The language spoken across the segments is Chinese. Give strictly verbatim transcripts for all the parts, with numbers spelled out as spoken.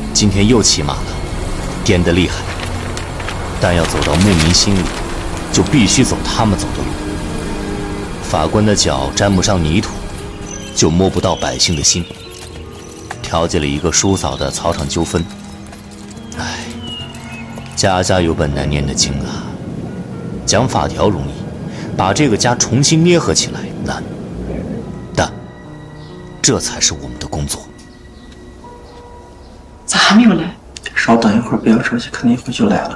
今天又骑马了，颠得厉害。但要走到牧民心里，就必须走他们走的路。法官的脚沾不上泥土，就摸不到百姓的心。调解了一个叔嫂的草场纠纷。唉，家家有本难念的经啊。讲法条容易，把这个家重新捏合起来难。但这才是我们的工作。 咋还没有来？ 稍等一会儿，不要着急，肯定一会儿就来了。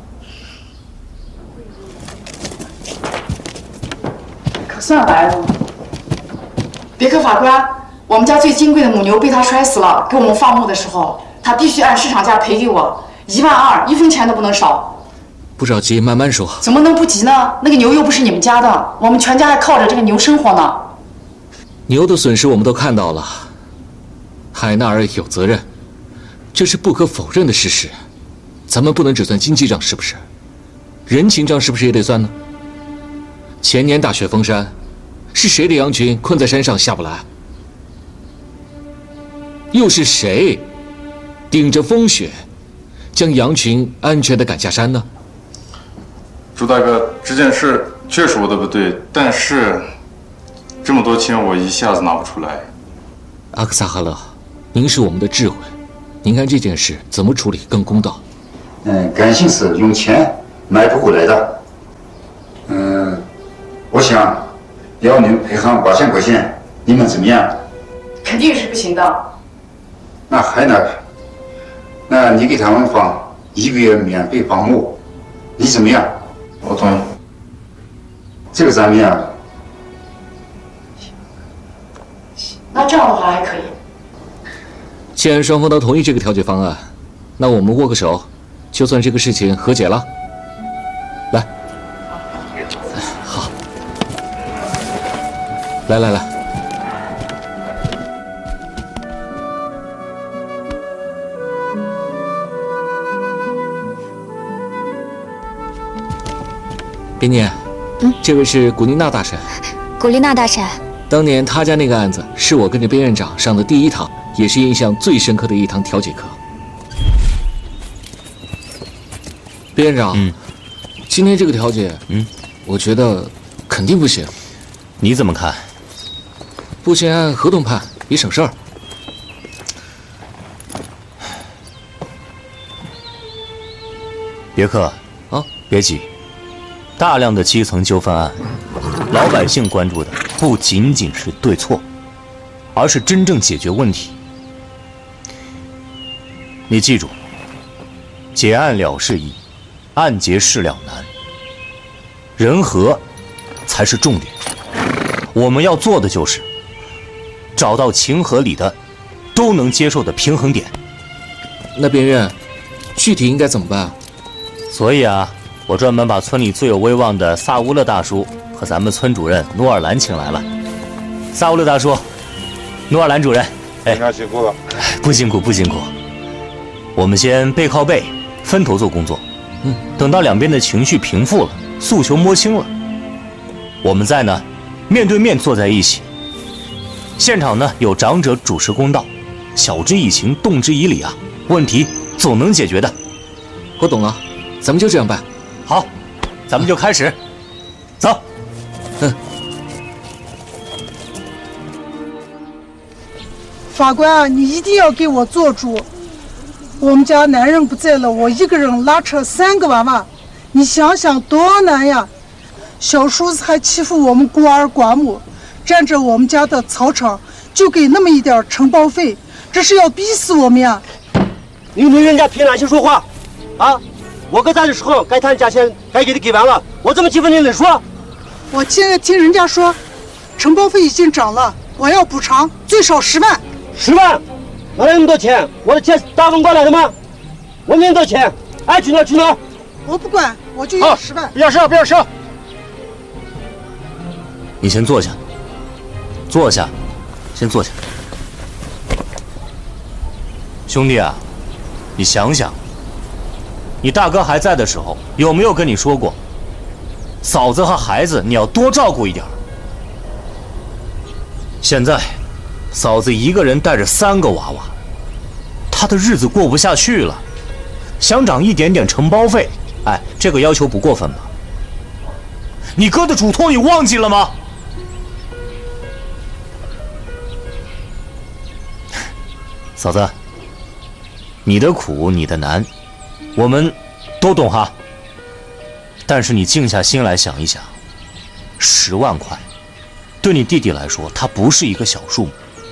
可算来了。别克法官，我们家最金贵的母牛被他摔死了，给我们放牧的时候，他必须按市场价赔给我一万二，一分钱都不能少。 不着急，慢慢说。 怎么能不急呢？那个牛又不是你们家的，我们全家还靠着这个牛生活呢。 牛的损失我们都看到了，海纳尔有责任，这是不可否认的事实。咱们不能只算经济账，是不是？人情账是不是也得算呢？前年大雪封山，是谁的羊群困在山上下不来？又是谁顶着风雪将羊群安全地赶下山呢？ 朱大哥，这件事确实我的不对，但是这么多钱我一下子拿不出来。 阿克萨哈勒，您是我们的智慧，您看这件事怎么处理更公道？ 嗯，感情是用钱买不回来的。嗯，我想要您赔偿八千块钱，你们怎么样？ 肯定是不行的。 那海纳尔，那你给他们放一个月免费放牧，你怎么样？ 我同意。 这个怎么样？ 那这样的话还可以。 既然双方都同意这个调解方案，那我们握个手，就算这个事情和解了。来，好，来来来。别念，嗯，这位是古丽娜大婶。 古丽娜大婶， 当年他家那个案子是我跟着边院长上的第一堂，也是印象最深刻的一堂调解课。边院长，嗯，今天这个调解，嗯，我觉得肯定不行。 你怎么看？ 不先按合同判也省事儿。 别克啊， 别急。大量的基层纠纷案，老百姓关注的不仅仅是对错，而是真正解决问题。你记住，结案了事易，案结事了难，人和才是重点。我们要做的就是找到情和理的都能接受的平衡点。 那边院具体应该怎么办啊？ 所以啊，我专门把村里最有威望的萨乌勒大叔和咱们村主任努尔兰请来了。萨乌勒大叔，努尔兰主任， 非常辛苦了。 不辛苦不辛苦。我们先背靠背，分头做工作。嗯，等到两边的情绪平复了，诉求摸清了，我们再呢面对面坐在一起。现场呢有长者主持公道，晓之以情，动之以理啊，问题总能解决的。 我懂了，咱们就这样办。 好，咱们就开始，走。 嗯。 法官啊，你一定要给我做主。我们家男人不在了，我一个人拉扯三个娃娃，你想想多难呀！小叔子还欺负我们孤儿寡母，占着我们家的草场，就给那么一点承包费，这是要逼死我们呀！ 你对人家凭哪些说话？啊！我搁在的时候，该谈价钱该给的给完了，我怎么欺负你能说？ 我现在听人家说，承包费已经涨了，我要补偿，最少十万。 十万？哪来那么多钱？我的钱大风刮来的吗？我没那么多钱，爱去哪儿去哪儿。 我不管，我就要十万。 不要事，不要事。 你先坐下，坐下，先坐下。兄弟啊，你想想。你大哥还在的时候，有没有跟你说过，嫂子和孩子你要多照顾一点？现在，嫂子一个人带着三个娃娃， 他的日子过不下去了，想涨一点点承包费，哎，这个要求不过分吧？你哥的嘱托你忘记了吗？嫂子，你的苦你的难，我们都懂哈。但是你静下心来想一想，十万块，对你弟弟来说，它不是一个小数目。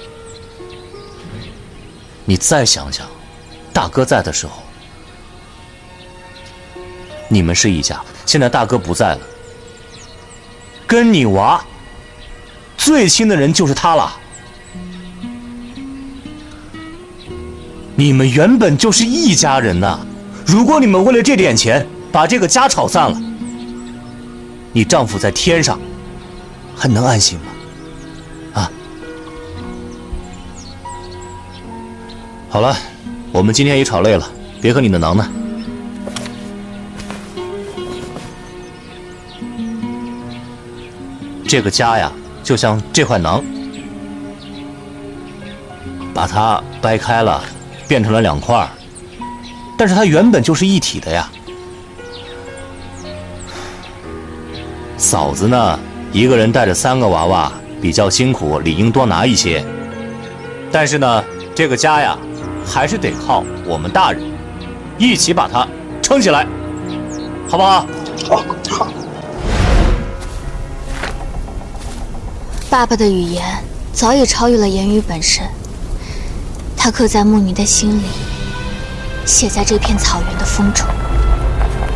你再想想，大哥在的时候，你们是一家，现在大哥不在了，跟你娃最亲的人就是他了。你们原本就是一家人呐，如果你们为了这点钱把这个家吵散了，你丈夫在天上还能安心吗？啊！好了，我们今天也吵累了，别和你的囊呢。这个家呀，就像这块馕，把它掰开了，变成了两块，但是它原本就是一体的呀。嫂子呢，一个人带着三个娃娃比较辛苦，理应多拿一些。但是呢，这个家呀，还是得靠我们大人一起把它撑起来，好不好？ 好，好。 爸爸的语言早已超越了言语本身，它刻在慕尼的心里，写在这片草原的风中。